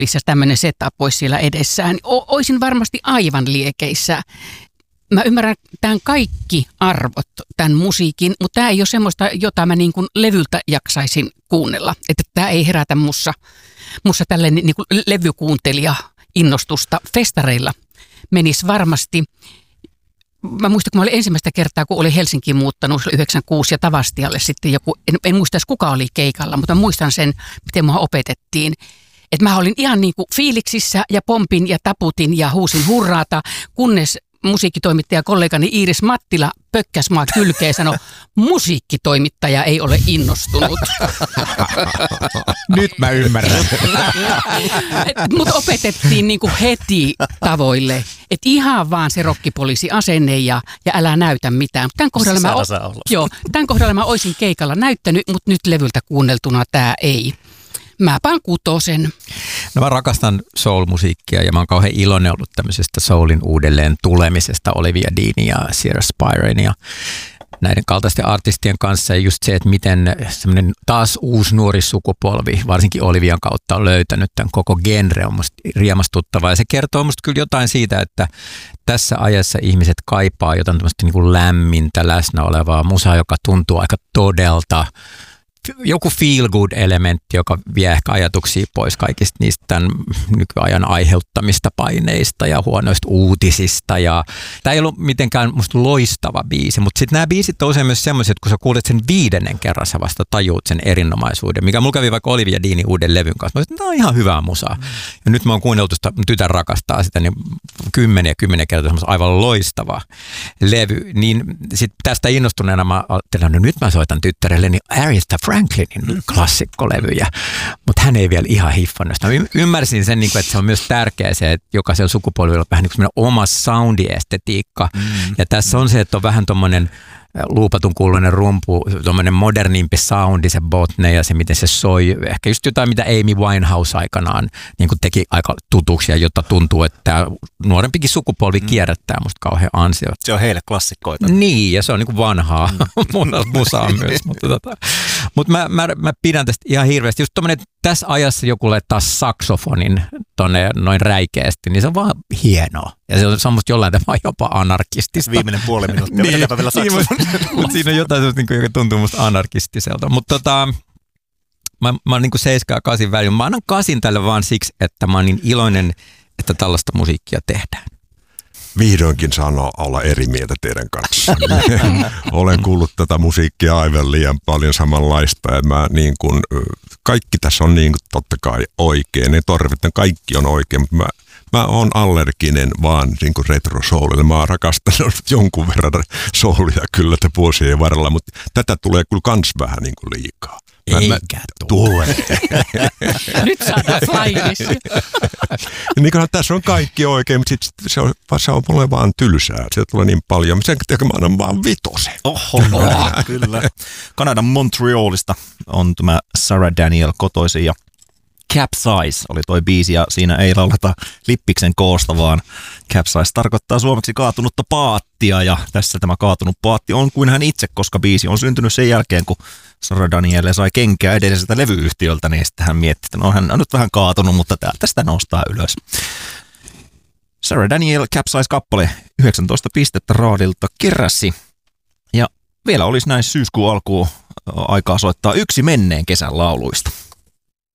missä tämmöinen setup olisi siellä edessään. Oisin varmasti aivan liekeissä. Mä ymmärrän tämän kaikki arvot, tämän musiikin, mutta tämä ei ole semmoista, jota mä niin kuin levyltä jaksaisin kuunnella. Että tämä ei herätä mussa tällainen niin kuin levykuuntelija innostusta. Festareilla menisi varmasti. Mä muistan, kun mä olin ensimmäistä kertaa, kun olin Helsinkiin muuttanut 96 ja Tavastialle sitten joku, en muista edes kuka oli keikalla, mutta muistan sen, miten mua opetettiin. Että mä olin ihan niin kuin fiiliksissä ja pompin ja taputin ja huusin hurraata, kunnes musiikkitoimittaja kollegani Iiris Mattila pökkäs mua kylkeen ja sanoi, musiikkitoimittaja ei ole innostunut. Nyt mä ymmärrän. Mut opetettiin niinku heti tavoille, että ihan vaan se rokkipoliisi-asenne ja älä näytä mitään. Tämän kohdalla mä olisin keikalla näyttänyt, mutta nyt levyltä kuunneltuna tämä ei. Mä paan 6. No mä rakastan soul-musiikkia ja mä oon kauhean iloinen ollut tämmöisestä soulin uudelleen tulemisesta Olivia Deanin ja Sierra Spiren ja näiden kaltaisten artistien kanssa. Ja just se, että miten semmoinen taas uusi nuori sukupolvi, varsinkin Olivian kautta, on löytänyt tämän koko genre, on musta riemastuttavaa. Ja se kertoo musta kyllä jotain siitä, että tässä ajassa ihmiset kaipaa jotain tämmöistä niin kuin lämmintä, läsnä olevaa musaa, joka tuntuu aika todelta. Joku feel-good-elementti, joka vie ehkä ajatuksia pois kaikista niistä tämän nykyajan aiheuttamista paineista ja huonoista uutisista. Ja tämä ei ollut mitenkään musta loistava biisi, mutta sitten nämä biisit on usein myös sellaiset, kun sä kuulet sen 5. kerran, sä vasta tajuut sen erinomaisuuden, mikä mulla kävi vaikka Olivia Deanin uuden levyn kanssa. Mä sanoin, että tämä on ihan hyvää musaa. Ja nyt mä oon kuunneltu sitä, tytär rakastaa sitä, niin 10 kertaa aivan loistava levy. Niin sitten tästä innostuneena mä ajattelen, no nyt mä soitan tyttärelleni Aretha Franklinin klassikkolevyjä, mutta hän ei vielä ihan hiffannut sitä. Ymmärsin sen, että se on myös tärkeä se, että jokaisella sukupolvilla on vähän niin kuin oma soundiestetiikka. Ja tässä on se, että on vähän tommoinen luupatun kuuluinen rumpu, tommoinen modernimpi soundi, se botne ja se, miten se soi. Ehkä just jotain, mitä Amy Winehouse aikanaan niin kuin teki aika tutuksi ja jotta tuntuu, että nuorempikin sukupolvi kierrättää musta kauhean ansio. Se on heille klassikkoita. Niin, ja se on niin kuin vanhaa musaa myös. Mutta mä pidän tästä ihan hirveästi. Just tommoinen, tässä ajassa joku laittaa saksofonin tonne noin räikeästi, niin se on vaan hienoa. Ja se on musta jollain tavalla jopa anarkistista. Viimeinen puoli minuuttia, niin, vielä saksofonin. Mutta siinä on jotain, joka tuntuu musta anarkistiselta. Mutta mä oon niin kuin 7 ja 8 välillä. Mä annan 8 tälle vaan siksi, että mä oon niin iloinen, että tällaista musiikkia tehdään. Vihdoinkin saan olla eri mieltä teidän kanssa. Olen kuullut tätä musiikkia aivan liian paljon samanlaista. Ja kaikki tässä on niin kuin totta kai oikein. Ne torvet, kaikki on oikein, mutta mä oon allerginen vaan niin kuin retro-soulille. Mä oon rakastanut jonkun verran soulia kyllä vuosien varrella, mutta tätä tulee kyllä kans vähän niin kuin liikaa. Eikä tule. Nyt saadaan flyerissa. Niin kuin tässä on kaikki oikein, mutta se on mulle vaan tylsää. Se tulee niin paljon. Sen takia mä annan vaan 5. Oho, kyllä. Kanadan Montrealista on tämä Sarah Daniel kotoisin ja Capsize oli toi biisi ja siinä ei lauleta lippiksen koosta, vaan Capsize tarkoittaa suomeksi kaatunutta paattia ja tässä tämä kaatunut paatti on kuin hän itse, koska biisi on syntynyt sen jälkeen, kun Sarah Daniel sai kenkää edelliseltä levyyhtiöltä, niin sitten hän mietti, että no hän on nyt vähän kaatunut, mutta täältä sitä nostaa ylös. Sarah Daniel Capsize-kappale 19 pistettä raadilta keräsi ja vielä olisi näin syyskuun alkuun aikaa soittaa yksi menneen kesän lauluista.